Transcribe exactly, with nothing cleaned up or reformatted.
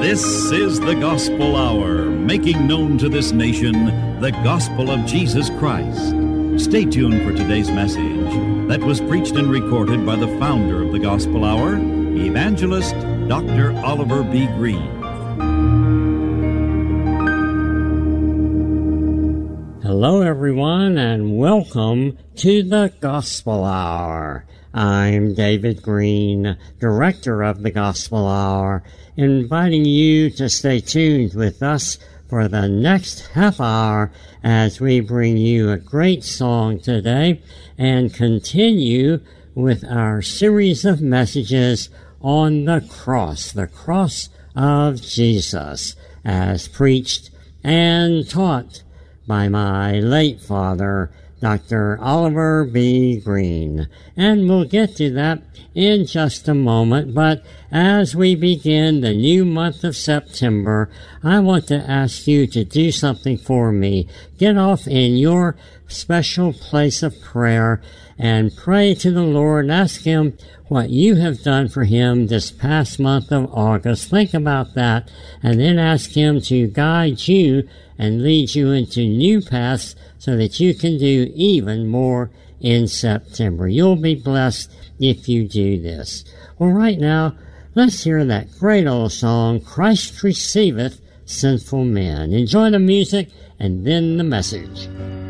This is the Gospel Hour, making known to this nation the gospel of Jesus Christ. Stay tuned for today's message that was preached and recorded by the founder of the Gospel Hour, Evangelist Doctor Oliver B. Greene. Hello, everyone, and welcome to the Gospel Hour. I'm David Greene, Director of the Gospel Hour, inviting you to stay tuned with us for the next half hour as we bring you a great song today and continue with our series of messages on the cross, the cross of Jesus, as preached and taught by my late father, Doctor Oliver B. Greene. And we'll get to that in just a moment, but as we begin the new month of September, I want to ask you to do something for me. Get off in your special place of prayer and pray to the Lord and ask Him what you have done for Him this past month of August. Think about that, and then ask Him to guide you and lead you into new paths so that you can do even more in September. You'll be blessed if you do this. Well, right now, let's hear that great old song, Christ Receiveth Sinful Men. Enjoy the music and then the message.